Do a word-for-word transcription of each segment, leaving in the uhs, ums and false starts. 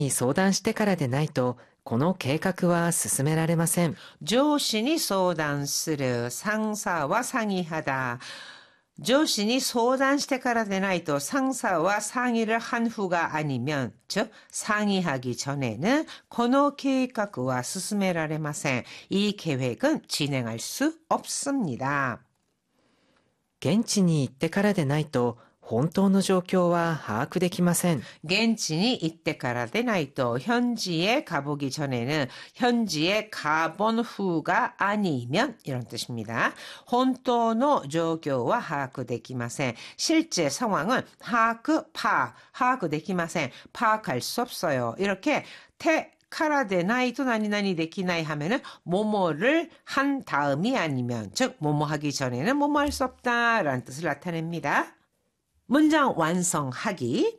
に相談してからでないと、この計画は進められません。 上司に相談する、상사와 상의하다. 조신이 소단して からでないと 상사와 상의를 한 후가 아니면, 즉 상의하기 전에는 この計画は進められません. 이 계획은 진행할 수 없습니다. 現地に行ってからでないと、本当の状況は把握できません。 現地に 이때からでないと 현지에 가보기 전에는 현지에 가본 후가 아니면 이런 뜻입니다. 本当の状況は 把握できません. 실제 상황은 把握, 파, 把握できません. 파악할 수 없어요. 이렇게 태 카라でないと何々できない 하면은 뭐뭐를 한 다음이 아니면, 즉 뭐뭐 하기 전에는 뭐뭐 할 수 없다라는 뜻을 나타냅니다. 문장 완성하기.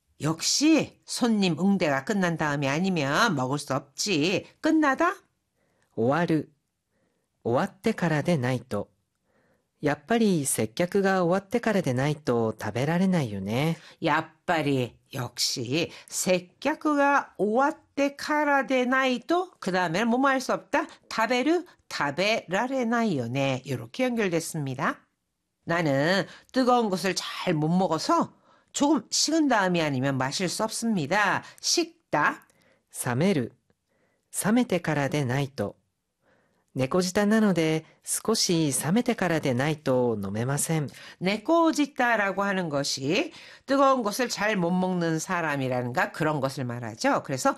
역시 손님 응대가 끝난 다음이 아니면 먹을 수 없지. 끝나다? 終わる。終わってからでないと。やっぱり接客が終わってからでないと食べられないよね。 야빨리 역시接客が 終わってからでないと그 다음에는 뭐뭐 할 수 없다. 타베르 타베라레나이요네. 이렇게 연결됐습니다. 나는 뜨거운 것을 잘 못 먹어서 조금 식은 다음이 아니면 마실 수 없습니다. 식다. 冷める。冷めてからでないと。猫舌なので少し冷めてからでないと飲めません。 네꼬지따라고 하는 것이 뜨거운 것을 잘 못 먹는 사람이라는가 그런 것을 말하죠. 그래서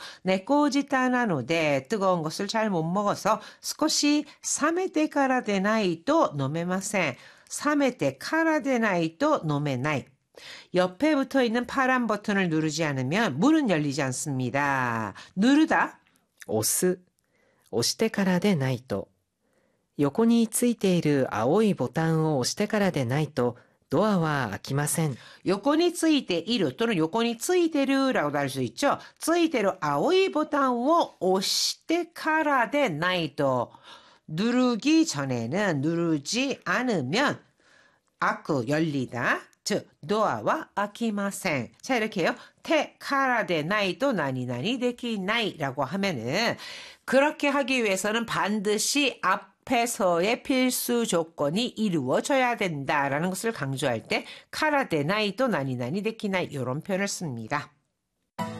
네꼬지따나노데 뜨거운 것을 잘 못 먹어서 少し冷めてからでないと飲めません. 冷めてからでないと飲めない. 옆에 붙어 있는 파란 버튼을 누르지 않으면 문은 열리지 않습니다. 누르다. 押す。押してからでないと。横についている青いボタンを押してからでないとドアは開きません。 요건이 ついている 또는 요건이 ついてる라고도 할 수 있죠. ついてる 青い 보탄을 押してからでないと 누르기 전에는 누르지 않으면 아크 열리다. 즉 도어와 아키마센. 자 이렇게요. 테 카라데 나이도 나니나니 데키나이라고 하면은 그렇게 하기 위해서는 반드시 앞에서의 필수 조건이 이루어져야 된다라는 것을 강조할 때 카라데 나이도 나니나니 데키나이 이런 표현을 씁니다.